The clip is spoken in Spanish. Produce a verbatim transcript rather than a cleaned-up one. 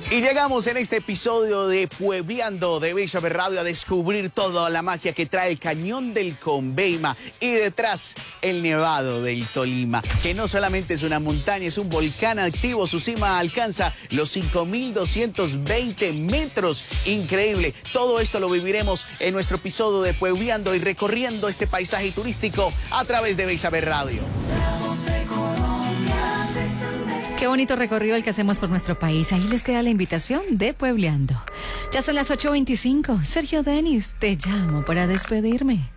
Y llegamos en este episodio de Puebleando de Bella Radio a descubrir toda la magia que trae el Cañón del Conveima y detrás el Nevado del Tolima, que no solamente es una montaña, es un volcán activo. Su cima alcanza los cinco mil doscientos veinte metros. Increíble. Todo esto lo viviremos en nuestro episodio de Puebleando y recorriendo este paisaje turístico a través de Bella Radio. Qué bonito recorrido el que hacemos por nuestro país. Ahí les queda la invitación de Puebleando. Ya son las ocho veinticinco. Sergio Denis, te llamo para despedirme.